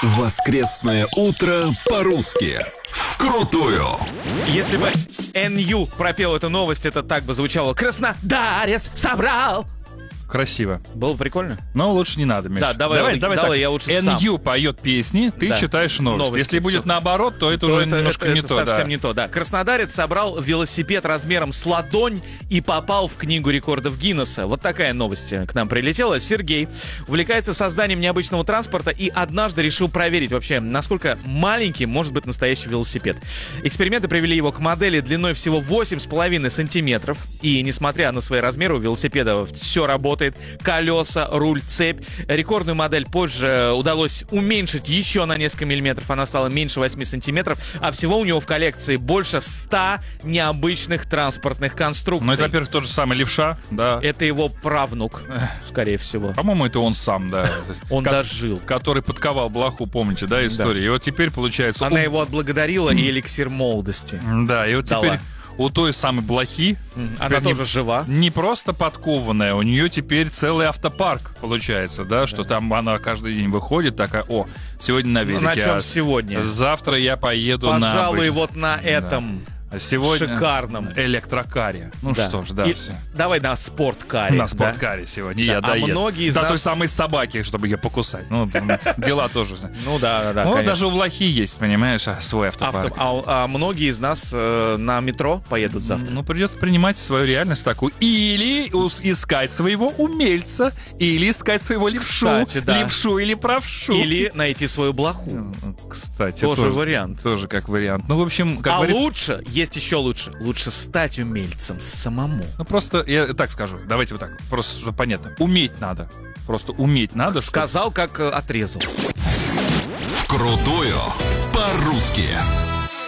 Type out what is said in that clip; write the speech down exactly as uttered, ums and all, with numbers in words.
Воскресное утро по-русски. Вкрутую. Если бы эн ю пропел эту новость, это так бы звучало: Краснодарец собрал. Красиво. Было бы прикольно. Но лучше не надо, Миш. Да, давай, давай, давай, давай так. я лучше сам. эн ю поет песни, ты Да. читаешь новости. Новости, Если будет всё. наоборот, то это То уже это, немножко это- не это то. совсем Да. не то, да. Краснодарец собрал велосипед размером с ладонь и попал в книгу рекордов Гиннесса. Вот такая новость к нам прилетела. Сергей увлекается созданием необычного транспорта и однажды решил проверить вообще, насколько маленький может быть настоящий велосипед. Эксперименты привели его к модели длиной всего восемь с половиной сантиметров. И несмотря на свои размеры, у велосипеда все работает. Колеса, руль, цепь. Рекордную модель позже удалось уменьшить еще на несколько миллиметров. Она стала меньше восьми сантиметров. А всего у него в коллекции больше ста необычных транспортных конструкций. Ну, это, во-первых, тот же самый левша, да. Это его правнук, скорее всего. По-моему, это он сам, да. Он Ко- дожил. Который подковал блоху, помните, да, историю? И вот теперь получается... Она у- его отблагодарила, и эликсир молодости. Да, и вот дала. теперь у той самой блохи... Она теперь не- тоже жива. Не просто подкованная, у нее теперь целый автопарк получается, да, что там она каждый день выходит, такая: о, сегодня на велике, Ну, на чем а сегодня? завтра я поеду на Пожалуй, обычном». вот на этом А сегодня шикарном. электрокаре. Ну Да. что ж, да, И все. Давай на спорткаре. На да? спорткаре сегодня Да, я а доеду. многие из До той нас- самой собаки, чтобы ее покусать. Ну, там дела тоже. Ну да, да, да, Ну, конечно. даже у блохи есть, понимаешь, а, свой автопарк. Авто- а, а многие из нас э, на метро поедут завтра. Ну, придется принимать свою реальность такую. Или ус- искать своего умельца, или искать своего левшу. Кстати, да. Левшу или правшу. Или найти свою блоху. Ну, Кстати, Тоже вариант. Тоже как вариант. Ну, в общем, как А говорится... лучше, есть еще лучше, лучше стать умельцем самому. Ну, просто, я так скажу, давайте вот так, просто, чтобы понятно. Уметь надо. Просто уметь надо. чтобы- Сказал, как э, отрезал. Вкрутую по-русски.